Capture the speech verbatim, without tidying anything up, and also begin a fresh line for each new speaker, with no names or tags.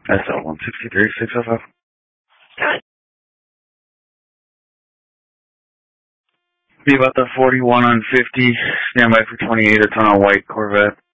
S L one sixty-three, six oh five.
Got it.
Be about the forty-one on fifty. Stand by for twenty-eight. It's on a white Corvette.